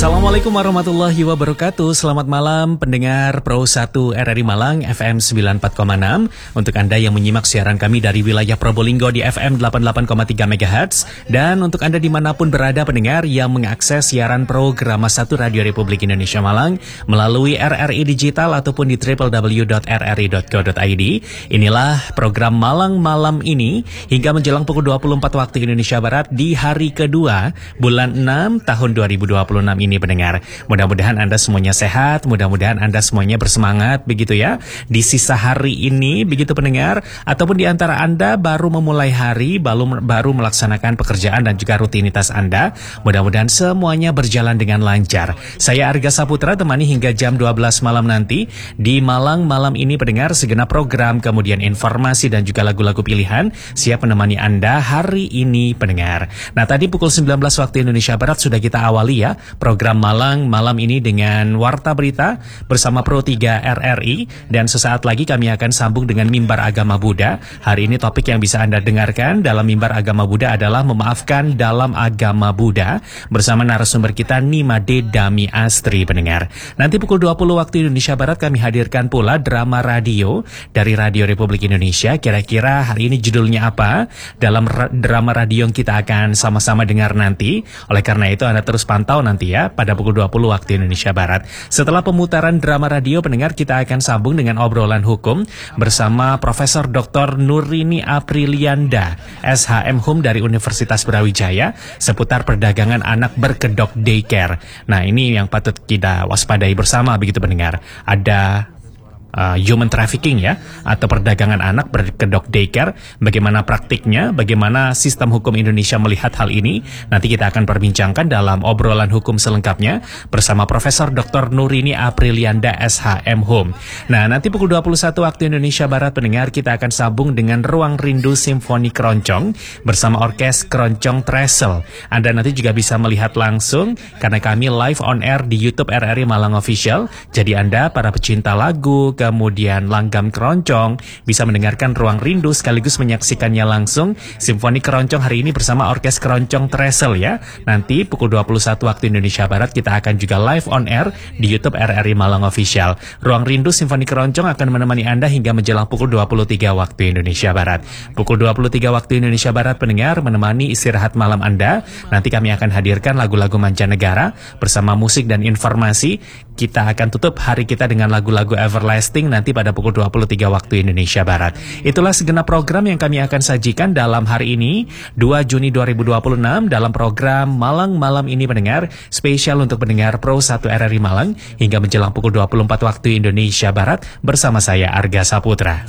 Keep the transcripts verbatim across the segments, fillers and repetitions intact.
Assalamualaikum warahmatullahi wabarakatuh. Selamat malam pendengar Pro satu R R I Malang F M sembilan puluh empat koma enam. Untuk Anda yang menyimak siaran kami dari wilayah Probolinggo di F M delapan puluh delapan koma tiga megahertz. Dan untuk Anda dimanapun berada pendengar yang mengakses siaran program satu Radio Republik Indonesia Malang melalui R R I Digital ataupun di w w w dot r r i dot co dot i d. Inilah program Malang Malam ini hingga menjelang pukul dua puluh empat waktu Indonesia Barat di hari kedua bulan enam tahun dua ribu dua puluh enam ini pendengar. Mudah-mudahan Anda semuanya sehat, mudah-mudahan Anda semuanya bersemangat begitu ya di sisa hari ini begitu pendengar, ataupun di antara Anda baru memulai hari, baru baru melaksanakan pekerjaan dan juga rutinitas Anda. Mudah-mudahan semuanya berjalan dengan lancar. Saya Arga Saputra temani hingga jam dua belas malam nanti di Malang Malam ini pendengar, segenap program kemudian informasi dan juga lagu-lagu pilihan siap menemani Anda hari ini pendengar. Nah, tadi pukul sembilan belas waktu Indonesia Barat sudah kita awali ya program Malang Malam ini dengan Warta Berita bersama Pro tiga R R I, dan sesaat lagi kami akan sambung dengan Mimbar Agama Buddha. Hari ini topik yang bisa Anda dengarkan dalam Mimbar Agama Buddha adalah memaafkan dalam agama Buddha bersama narasumber kita Nimade Dami Astri pendengar. Nanti pukul dua puluh waktu Indonesia Barat kami hadirkan pula drama radio dari Radio Republik Indonesia. Kira-kira hari ini judulnya apa? Dalam ra- drama radio yang kita akan sama-sama dengar nanti. Oleh karena itu Anda terus pantau nanti ya pada pukul dua puluh waktu Indonesia Barat. Setelah pemutaran drama radio pendengar, kita akan sambung dengan obrolan hukum bersama Profesor Doktor Nurini Aprilianda S H M Hum dari Universitas Brawijaya seputar perdagangan anak berkedok daycare. Nah, ini yang patut kita waspadai bersama begitu pendengar. Ada Uh, human trafficking ya, atau perdagangan anak berkedok daycare. Bagaimana praktiknya, bagaimana sistem hukum Indonesia melihat hal ini, nanti kita akan perbincangkan dalam obrolan hukum selengkapnya bersama Profesor Doktor Nurini Aprilianda S H M Hum. Nah, nanti pukul dua puluh satu waktu Indonesia Barat pendengar, kita akan sambung dengan Ruang Rindu Simfoni Keroncong bersama Orkes Keroncong Tresel. Anda nanti juga bisa melihat langsung karena kami live on air di YouTube R R I Malang Official. Jadi Anda para pecinta lagu kemudian langgam keroncong bisa mendengarkan Ruang Rindu sekaligus menyaksikannya langsung Simfoni Keroncong hari ini bersama Orkes Keroncong Tresel ya. Nanti pukul dua puluh satu waktu Indonesia Barat kita akan juga live on air di YouTube R R I Malang Official. Ruang Rindu Simfoni Keroncong akan menemani Anda hingga menjelang pukul dua puluh tiga waktu Indonesia Barat. Pukul dua puluh tiga waktu Indonesia Barat pendengar menemani istirahat malam Anda. Nanti kami akan hadirkan lagu-lagu mancanegara bersama musik dan informasi. Kita akan tutup hari kita dengan lagu-lagu Everlasting nanti pada pukul dua puluh tiga waktu Indonesia Barat. Itulah segenap program yang kami akan sajikan dalam hari ini dua Juni dua ribu dua puluh enam dalam program Malang Malam ini pendengar, spesial untuk pendengar Pro satu R R I Malang hingga menjelang pukul dua puluh empat waktu Indonesia Barat bersama saya Arga Saputra.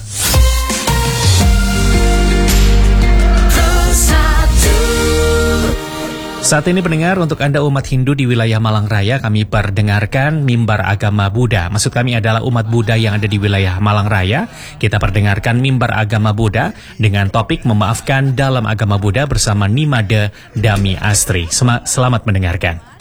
Saat ini pendengar, untuk Anda umat Hindu di wilayah Malang Raya, kami perdengarkan Mimbar Agama Buddha. Maksud kami adalah umat Buddha yang ada di wilayah Malang Raya. Kita perdengarkan Mimbar Agama Buddha dengan topik memaafkan dalam agama Buddha bersama Nimade Dami Astri. Selamat mendengarkan.